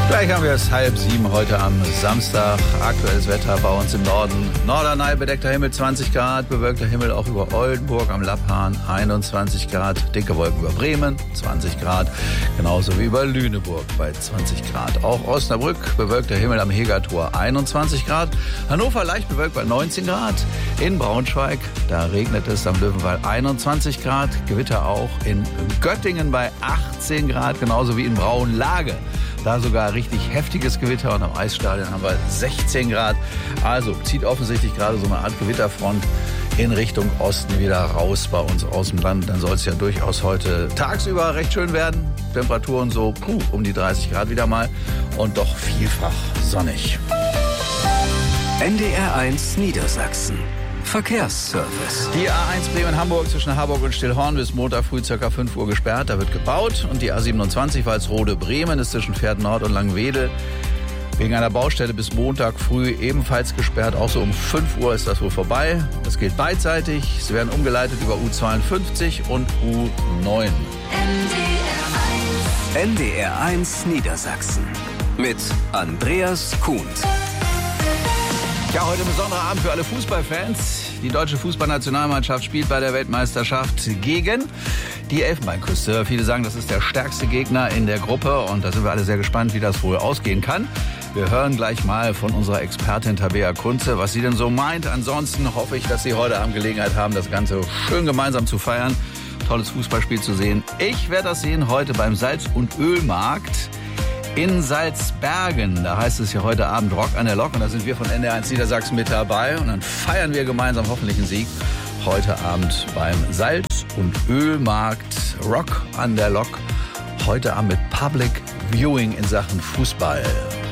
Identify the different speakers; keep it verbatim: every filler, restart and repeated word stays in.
Speaker 1: Gleich haben wir es halb sieben heute am Samstag. Aktuelles Wetter bei uns im Norden. Norderney, bedeckter Himmel zwanzig Grad, bewölkter Himmel auch über Oldenburg am Lapphahn einundzwanzig Grad, dicke Wolken über Bremen zwanzig Grad, genauso wie über Lüneburg bei zwanzig Grad. Auch Osnabrück, bewölkter Himmel am Hegertor einundzwanzig Grad, Hannover leicht bewölkt bei neunzehn Grad, in Braunschweig, da regnet es am Löwenwall einundzwanzig Grad, Gewitter auch in Göttingen bei achtzehn Grad, genauso wie in Braunlage. Da sogar richtig heftiges Gewitter und am Eisstadion haben wir sechzehn Grad. Also zieht offensichtlich gerade so eine Art Gewitterfront in Richtung Osten wieder raus bei uns aus dem Land. Dann soll es ja durchaus heute tagsüber recht schön werden. Temperaturen so puh, um die dreißig Grad wieder mal und doch vielfach sonnig.
Speaker 2: N D R eins Niedersachsen. Verkehrsservice.
Speaker 1: Die A eins Bremen-Hamburg zwischen Harburg und Stillhorn bis Montag früh ca. fünf Uhr gesperrt. Da wird gebaut. Und die A siebenundzwanzig Walsrode-Bremen ist zwischen Pferd Nord und Langwedel wegen einer Baustelle bis Montag früh ebenfalls gesperrt. Auch so um fünf Uhr ist das wohl vorbei. Das gilt beidseitig. Sie werden umgeleitet über U zweiundfünfzig und U neun.
Speaker 2: N D R eins Niedersachsen mit Andreas Kuhn.
Speaker 1: Ja, heute ein besonderer Abend für alle Fußballfans. Die deutsche Fußballnationalmannschaft spielt bei der Weltmeisterschaft gegen die Elfenbeinküste. Viele sagen, das ist der stärkste Gegner in der Gruppe und da sind wir alle sehr gespannt, wie das wohl ausgehen kann. Wir hören gleich mal von unserer Expertin Tabea Kunze, was sie denn so meint. Ansonsten hoffe ich, dass Sie heute Abend Gelegenheit haben, das Ganze schön gemeinsam zu feiern, tolles Fußballspiel zu sehen. Ich werde das sehen heute beim Salz- und Ölmarkt in Salzbergen. Da heißt es ja heute Abend Rock an der Lok und da sind wir von N D R eins Niedersachsen mit dabei und dann feiern wir gemeinsam hoffentlich einen Sieg heute Abend beim Salz- und Ölmarkt Rock an der Lok. Heute Abend mit Public Viewing in Sachen Fußball.